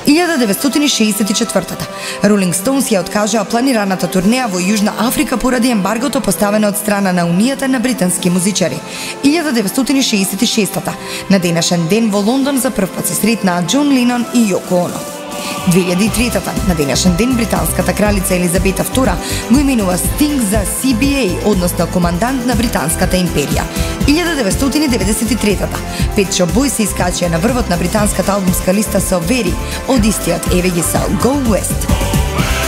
1964-та Rolling Stones ја откажаа планираната турнеја во Јужна Африка поради ембаргото поставено од страна на Унијата на британски музичари. 1966-та на денешен ден во Лондон за прв пат се сретнаа Џон Ленон и Јоко Оно. 2003-та на денешен ден британската кралица Елизабета II го именува Стинг за CBA, односно командант на британската империја. 1993-та Pet Shop Boys се искачија на врвот на британската албумска листа со Very од истиот еве ги со Go West.